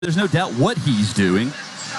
There's no doubt what he's doing.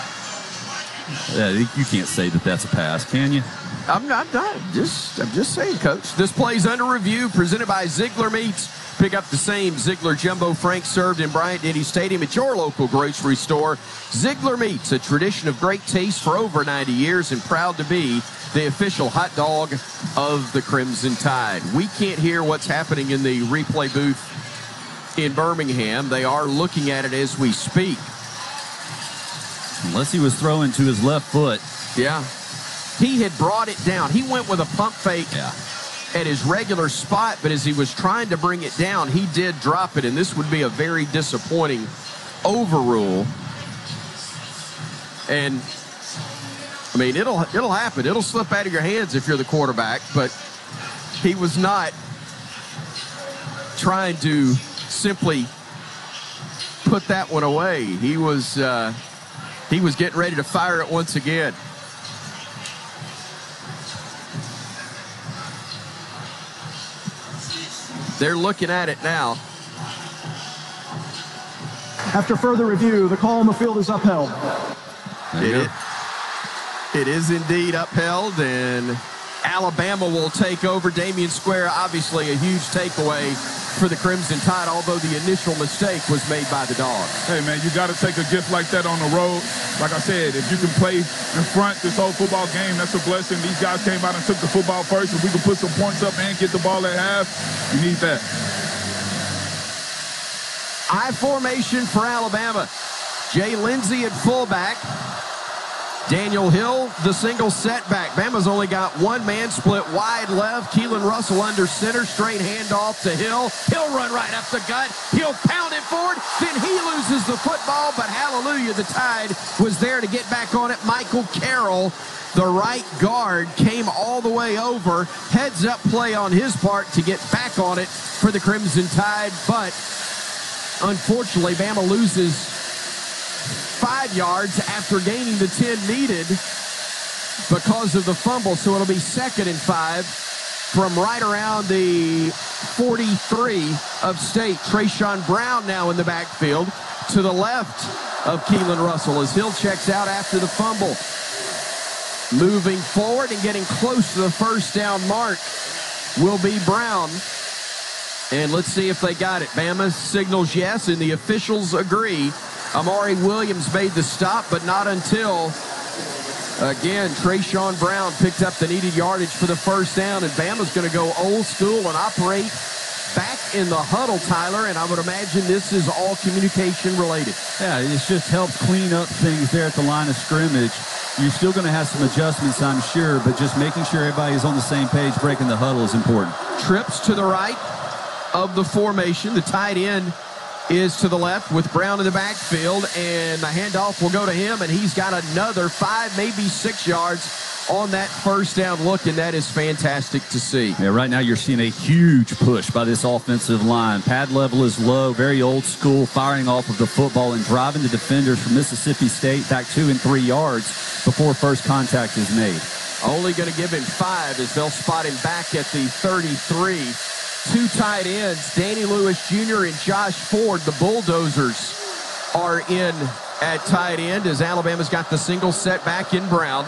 You can't say that that's a pass, can you? I'm just saying, Coach. This play's under review, presented by Ziegler Meats. Pick up the same Ziegler Jumbo Frank served in Bryant-Denny Stadium at your local grocery store. Ziegler Meats, a tradition of great taste for over 90 years and proud to be the official hot dog of the Crimson Tide. We can't hear what's happening in the replay booth in Birmingham. They are looking at it as we speak. Unless he was throwing to his left foot. Yeah. He had brought it down. He went with a pump fake at his regular spot, but as he was trying to bring it down, he did drop it, and this would be a very disappointing overrule. And, I mean, it'll happen. It'll slip out of your hands if you're the quarterback, but he was not trying to simply put that one away. He was getting ready to fire it once again. They're looking at it now. After further review, the call on the field is upheld. It is indeed upheld, and Alabama will take over. Damian Square, obviously a huge takeaway for the Crimson Tide, although the initial mistake was made by the Dogs. Hey, man, you got to take a gift like that on the road. Like I said, if you can play in front this whole football game, that's a blessing. These guys came out and took the football first. If we can put some points up and get the ball at half, you need that. I formation for Alabama. Jay Lindsey at fullback. Daniel Hill, the single setback. Bama's only got one man split wide left. Keelan Russell under center. Straight handoff to Hill. He'll run right up the gut. He'll pound it forward. Then he loses the football, but hallelujah, the Tide was there to get back on it. Michael Carroll, the right guard, came all the way over. Heads up play on his part to get back on it for the Crimson Tide, but unfortunately, Bama loses 5 yards after gaining the 10 needed because of the fumble. So it'll be 2nd and 5 from right around the 43 of State. Trayshawn Brown now in the backfield to the left of Keelan Russell as Hill checks out after the fumble. Moving forward and getting close to the first down mark will be Brown. And let's see if they got it. Bama signals yes, and the officials agree. Amari Williams made the stop, but not until, again, Trayshawn Brown picked up the needed yardage for the first down, and Bama's going to go old school and operate back in the huddle, Tyler, and I would imagine this is all communication related. Yeah, it just helps clean up things there at the line of scrimmage. You're still going to have some adjustments, I'm sure, but just making sure everybody's on the same page, breaking the huddle is important. Trips to the right of the formation. The tight end is to the left with Brown in the backfield, and the handoff will go to him, and he's got another 5, maybe 6 yards on that first down look, and that is fantastic to see. Yeah, right now you're seeing a huge push by this offensive line. Pad level is low, very old school, firing off of the football and driving the defenders from Mississippi State back 2 and 3 yards before first contact is made. Only going to give him 5 as they'll spot him back at the 33. 2 tight ends, Danny Lewis Jr. and Josh Ford. The Bulldozers are in at tight end as Alabama's got the single set back in Brown.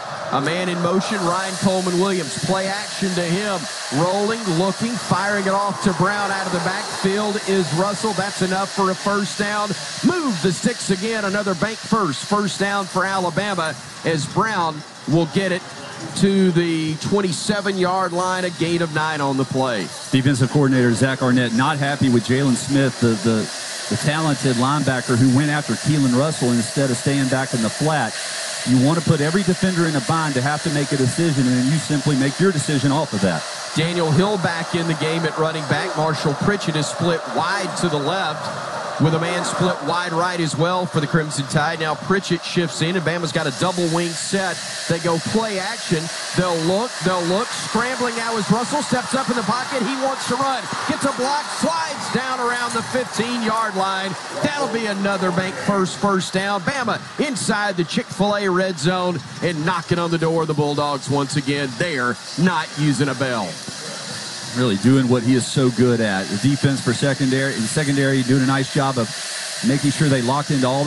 A man in motion, Ryan Coleman-Williams. Play action to him. Rolling, looking, firing it off to Brown. Out of the backfield is Russell. That's enough for a first down. Move the sticks again. Another bank first down for Alabama as Brown will get it to the 27-yard line, a gain of 9 on the play. Defensive coordinator Zach Arnett not happy with Jalen Smith, the talented linebacker who went after Keelan Russell instead of staying back in the flat. You want to put every defender in a bind to have to make a decision, and then you simply make your decision off of that. Daniel Hill back in the game at running back. Marshall Pritchett is split wide to the left with a man split wide right as well for the Crimson Tide. Now Pritchett shifts in, and Bama's got a double wing set. They go play action. They'll look. Scrambling now as Russell steps up in the pocket. He wants to run. Gets a block, slides down around the 15-yard line. That'll be another bank first down. Bama inside the Chick-fil-A red zone and knocking on the door of the Bulldogs once again. They're not using a bell. Really doing what he is so good at. The defense for secondary doing a nice job of making sure they locked into all